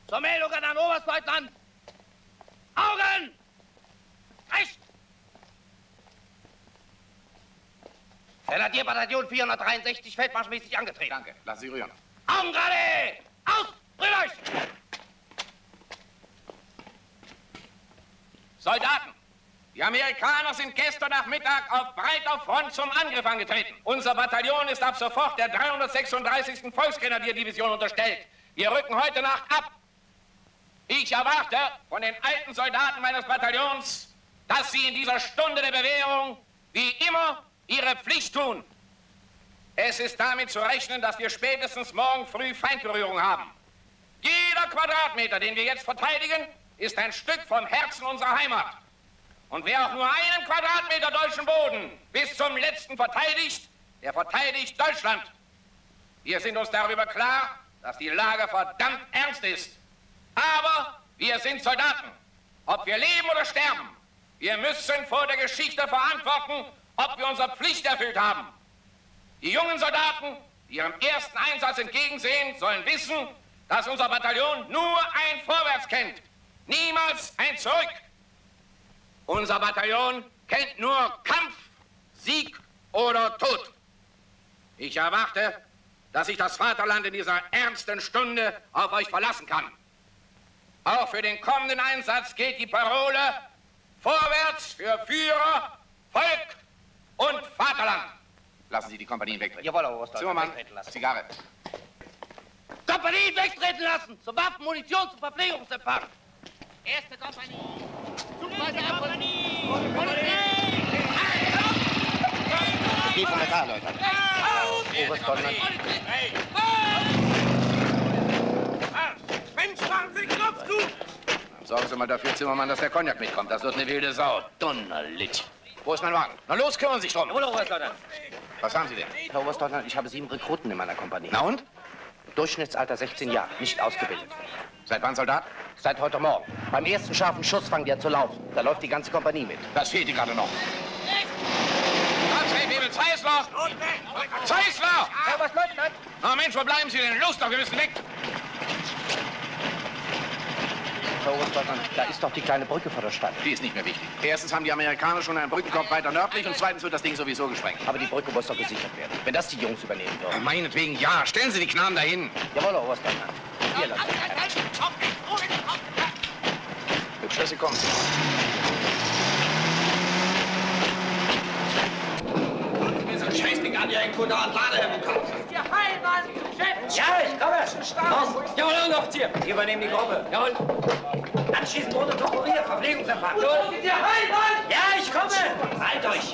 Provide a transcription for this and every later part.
Zur Meldung an Herrn Oberstleutnant! Augen! Recht! Grenadierbataillon 463 feldmarschmäßig angetreten. Danke, lassen Sie rühren. Augen gerade! Aus! Rührt euch! Soldaten! Die Amerikaner sind gestern Nachmittag auf breiter Front zum Angriff angetreten. Unser Bataillon ist ab sofort der 336. Volksgrenadierdivision unterstellt. Wir rücken heute Nacht ab. Ich erwarte von den alten Soldaten meines Bataillons, dass sie in dieser Stunde der Bewährung wie immer ihre Pflicht tun. Es ist damit zu rechnen, dass wir spätestens morgen früh Feindberührung haben. Jeder Quadratmeter, den wir jetzt verteidigen, ist ein Stück vom Herzen unserer Heimat. Und wer auch nur einen Quadratmeter deutschen Boden bis zum letzten verteidigt, der verteidigt Deutschland. Wir sind uns darüber klar, dass die Lage verdammt ernst ist. Aber wir sind Soldaten. Ob wir leben oder sterben, wir müssen vor der Geschichte verantworten, ob wir unsere Pflicht erfüllt haben. Die jungen Soldaten, die ihrem ersten Einsatz entgegensehen, sollen wissen, dass unser Bataillon nur ein Vorwärts kennt, niemals ein Zurück. Unser Bataillon kennt nur Kampf, Sieg oder Tod. Ich erwarte, dass sich das Vaterland in dieser ernsten Stunde auf euch verlassen kann. Auch für den kommenden Einsatz gilt die Parole Vorwärts für Führer, Volk und Vaterland. Lassen Sie die Kompanien wegtreten. Jawohl, Herr Oberstleutnant. Zimmermann, Zigarre. Kompanie wegtreten lassen! Zum Waffen, Munition, zum Verpflegungsempfang! Erste Kompanie! Zweite Kompanie! Geh von der Karte, Leute. Oberstleutnant. Mensch, machen Sie Knopf zu! Sorgen Sie mal dafür, Zimmermann, dass der Cognac mitkommt. Das wird eine wilde Sau. Donnerlitt. Wo ist mein Wagen? Na los, kümmern Sie sich drum. Jawohl, Herr Oberstleutnant. Was haben Sie denn? Herr Oberstleutnant, ich habe 7 Rekruten in meiner Kompanie. Na und? Durchschnittsalter 16 Jahre, nicht ausgebildet. Seit wann Soldat? Seit heute Morgen. Beim ersten scharfen Schuss fangen die an zu laufen. Da läuft die ganze Kompanie mit. Das fehlt gerade noch. Feldwebel, Zeisler! Zeisler! Herr Oberstleutnant! Na Mensch, wo bleiben Sie denn? Los doch, wir müssen weg! Herr Oberstleutnant, da ist doch die kleine Brücke vor der Stadt. Die ist nicht mehr wichtig. Erstens haben die Amerikaner schon einen Brückenkopf weiter nördlich und zweitens wird das Ding sowieso gesprengt. Aber die Brücke muss doch gesichert werden, wenn das die Jungs übernehmen würden. Meinetwegen ja. Stellen Sie die Knaben dahin. Jawohl, Herr Oberstleutnant. Hier lassen Hübsch, dass Sie kommen. Scheißding an, ihr ein Kunde an Ladehemden kommt. Ihr Heimat, Chef! Ja, ich komme. Los, jawohl, Offizier. Wir übernehmen die Gruppe. Jawohl. Anschließend wurde doch hier Verpflegungsempfang. Los, ihr Heimat! Ja, ich komme. Halt euch.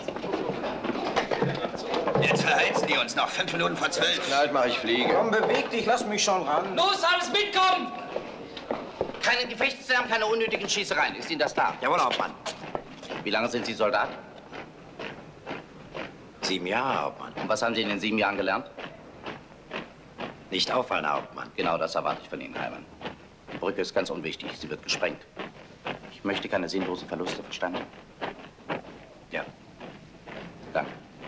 Jetzt verheizen die uns noch 5 Minuten vor 12. Knallt mal, ich fliege. Komm, beweg dich, lass mich schon ran. Los, alles mitkommen! Keine Gefechtslärm, keine unnötigen Schießereien. Ist Ihnen das klar? Jawohl, Hauptmann. Wie lange sind Sie Soldat? 7 Jahre, Hauptmann. Und was haben Sie in den 7 Jahren gelernt? Nicht auffallen, Hauptmann. Genau das erwarte ich von Ihnen, Heimann. Die Brücke ist ganz unwichtig. Sie wird gesprengt. Ich möchte keine sinnlosen Verluste, verstanden? Ja. Danke.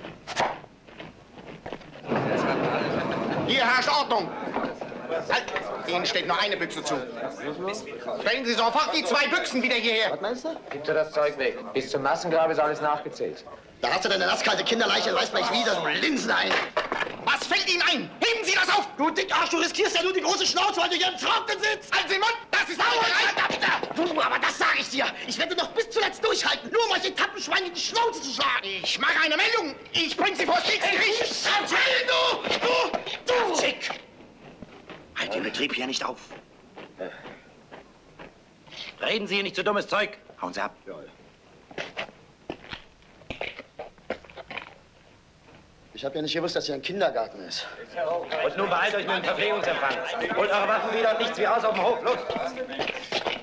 Hier herrscht Ordnung. Halt, Ihnen steht nur eine Büchse zu. Stellen Sie sofort die 2 Büchsen wieder hierher. Was meinst du? Gib dir das Zeug weg. Bis zum Massengrab ist alles nachgezählt. Da hast du deine nasskalte Kinderleiche, weiß gleich wieder, so Linsenein. Was fällt Ihnen ein? Heben Sie das auf! Du Dickarsch, du riskierst ja nur die große Schnauze, weil du hier im Trocknen sitzt! Halt den Mund! Das ist verdammter! Du, aber das sage ich dir! Ich werde noch bis zuletzt durchhalten, nur um euch den Tappenschwein in die Schnauze zu schlagen! Ich mache eine Meldung! Ich bring sie vors Kriegsgericht! Du! Schick! Halt den Betrieb hier nicht auf. Reden Sie hier nicht so dummes Zeug. Hauen Sie ab. Ich habe ja nicht gewusst, dass hier ein Kindergarten ist. Und nun beeilt euch mit dem Verpflegungsempfang. Holt eure Waffen wieder und nichts wie raus auf dem Hof. Los!